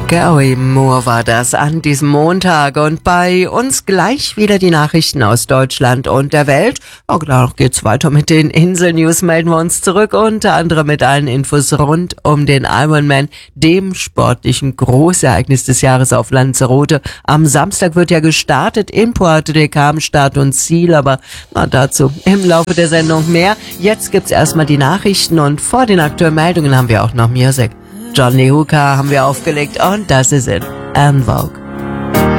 Gary Moore war das an diesem Montag und bei uns gleich wieder die Nachrichten aus Deutschland und der Welt. Und danach geht's weiter mit den Insel-News, melden wir uns zurück, unter anderem mit allen Infos rund um den Ironman, dem sportlichen Großereignis des Jahres auf Lanzarote. Am Samstag wird ja gestartet in Puerto de Carmen, Start und Ziel, aber dazu im Laufe der Sendung mehr. Jetzt gibt's erstmal die Nachrichten und vor den aktuellen Meldungen haben wir auch noch Musik. Johnny Hooker haben wir aufgelegt und das ist in En Vogue.